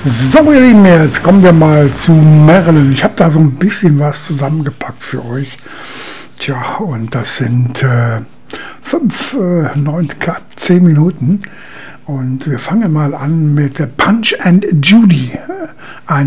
So, ihr Lieben, jetzt kommen wir mal zu Marilyn. Ich habe da so ein bisschen was zusammengepackt für euch. Tja, und das sind 10 Minuten. Und wir fangen mal an mit Punch and Judy.